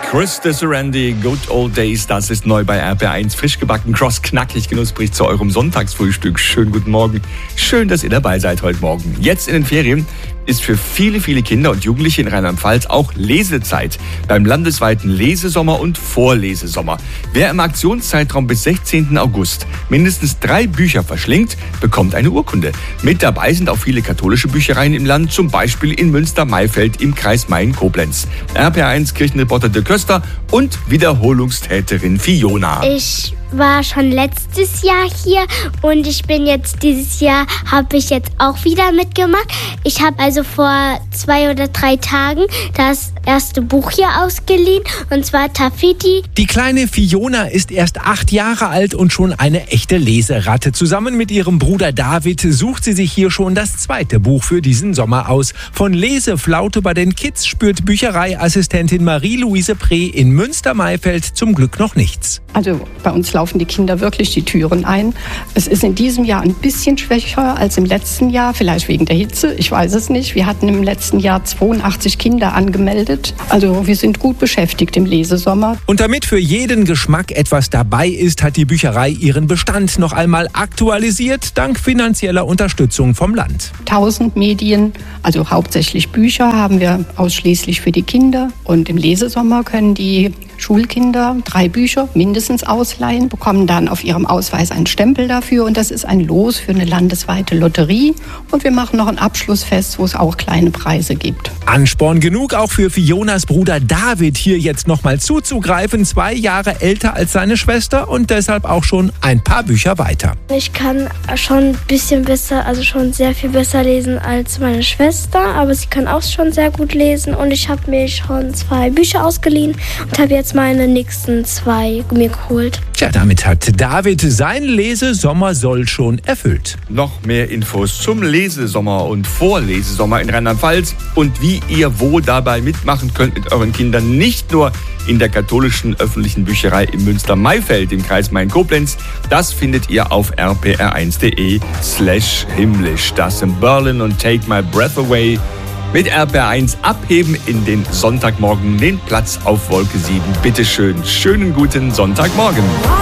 Chris de Serendi, Good Old Days, das ist neu bei RPR1. Frisch gebacken, cross, knackig, knusprig zu eurem Sonntagsfrühstück. Schönen guten Morgen. Schön, dass ihr dabei seid heute Morgen. Jetzt in den Ferien ist für viele, viele Kinder und Jugendliche in Rheinland-Pfalz auch Lesezeit beim landesweiten Lesesommer und Vorlesesommer. Wer im Aktionszeitraum bis 16. August mindestens 3 Bücher verschlingt, bekommt eine Urkunde. Mit dabei sind auch viele katholische Büchereien im Land, zum Beispiel in Münster-Maifeld im Kreis Main-Koblenz. RPR1 Kirchenreporter Dirk Köster und Wiederholungstäterin Fiona. Ich war schon letztes Jahr hier und ich bin jetzt dieses Jahr, habe ich jetzt auch wieder mitgemacht. Ich habe also vor 2 oder 3 Tagen das erste Buch hier ausgeliehen, und zwar Tafiti. Die kleine Fiona ist erst 8 Jahre alt und schon eine echte Leseratte. Zusammen mit ihrem Bruder David sucht sie sich hier schon das 2. Buch für diesen Sommer aus. Von Leseflaute bei den Kids spürt Büchereiassistentin Marie-Louise Preh in Münster-Maifeld zum Glück noch nichts. Also bei uns laufen die Kinder wirklich die Türen ein. Es ist in diesem Jahr ein bisschen schwächer als im letzten Jahr, vielleicht wegen der Hitze, ich weiß es nicht. Wir hatten im letzten Jahr 82 Kinder angemeldet. Also wir sind gut beschäftigt im Lesesommer. Und damit für jeden Geschmack etwas dabei ist, hat die Bücherei ihren Bestand noch einmal aktualisiert, dank finanzieller Unterstützung vom Land. 1000 Medien, also hauptsächlich Bücher, haben wir ausschließlich für die Kinder. Und im Lesesommer können die Schulkinder 3 Bücher mindestens ausleihen, bekommen dann auf ihrem Ausweis einen Stempel dafür, und das ist ein Los für eine landesweite Lotterie. Und wir machen noch ein Abschlussfest, wo es auch kleine Preise gibt. Ansporn genug auch für Fionas Bruder David, hier jetzt nochmal zuzugreifen. 2 Jahre älter als seine Schwester und deshalb auch schon ein paar Bücher weiter. Ich kann schon ein bisschen besser, also schon sehr viel besser lesen als meine Schwester, aber sie kann auch schon sehr gut lesen, und ich habe mir schon 2 Bücher ausgeliehen und habe jetzt meine nächsten 2 mir geholt. Tja, damit hat David sein Lesesommer soll schon erfüllt. Noch mehr Infos zum Lesesommer und Vorlesesommer in Rheinland-Pfalz und wie ihr wo dabei mitmachen könnt mit euren Kindern, nicht nur in der katholischen öffentlichen Bücherei in Münster-Maifeld im Kreis Main-Koblenz. Das findet ihr auf rpr1.de/himmlisch. Das sind Berlin und Take My Breath Away. Mit RPR1 abheben in den Sonntagmorgen, den Platz auf Wolke 7. Bitteschön, schönen guten Sonntagmorgen.